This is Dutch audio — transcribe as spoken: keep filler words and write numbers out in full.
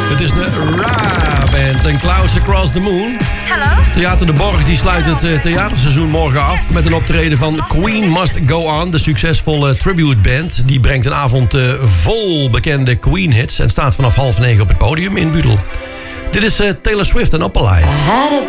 Het is de Ra-band en Clouds Across the Moon. Hallo? Theater De Borg die sluit het uh, theaterseizoen morgen af met een optreden van Queen Must Go On. De succesvolle tributeband. Die brengt een avond uh, vol bekende Queen-hits en staat vanaf half negen op het podium in Budel. Dit is uh, Taylor Swift en Opalite. I had a